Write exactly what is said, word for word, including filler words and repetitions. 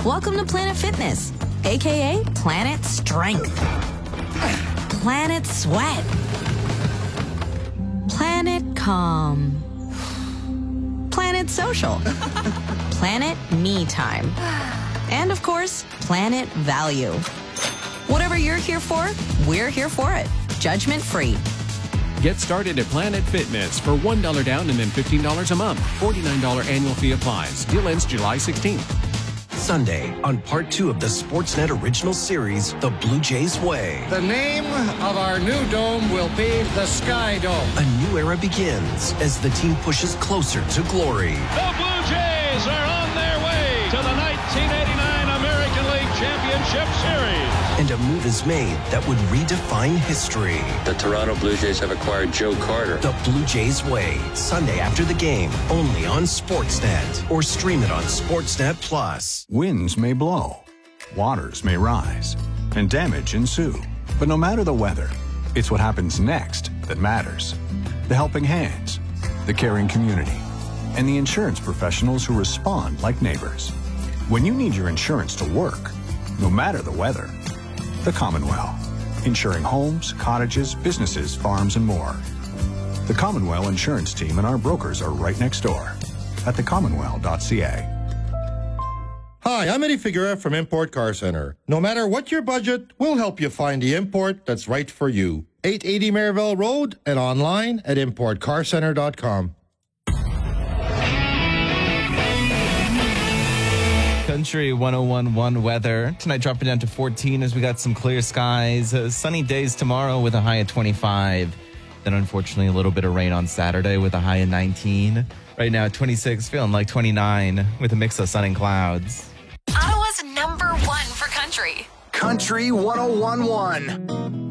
Welcome to Planet Fitness, aka Planet Strength, Planet Sweat, Planet Calm, Planet Social, Planet Me Time, and of course, Planet Value. Whatever you're here for, we're here for it. Judgment free. Get started at Planet Fitness for one dollar down and then fifteen dollars a month. forty-nine dollars annual fee applies. Deal ends July sixteenth. Sunday on part two of the Sportsnet original series, The Blue Jays Way. The name of our new dome will be the Sky Dome. A new era begins as the team pushes closer to glory. The Blue Jays are on their way to the nineteen eighty-nine American League Championship Series. And a move is made that would redefine history. The Toronto Blue Jays have acquired Joe Carter. The Blue Jays Way, Sunday after the game, only on Sportsnet. Or stream it on Sportsnet Plus. Winds may blow, waters may rise, and damage ensue. But no matter the weather, it's what happens next that matters. The helping hands, the caring community, and the insurance professionals who respond like neighbors. When you need your insurance to work, no matter the weather, the Commonwealth, insuring homes, cottages, businesses, farms, and more. The Commonwealth Insurance Team and our brokers are right next door at the commonwealth dot c a. Hi, I'm Eddie Figueroa from Import Car Center. No matter what your budget, we'll help you find the import that's right for you. eight eighty Maryville Road and online at import car center dot com. Country one oh one point one weather. Tonight dropping down to fourteen as we got some clear skies. Uh, sunny days tomorrow with a high of twenty-five. Then unfortunately a little bit of rain on Saturday with a high of nineteen. Right now twenty-six, feeling like twenty-nine with a mix of sun and clouds. Ottawa's number one for country. Country one oh one point one.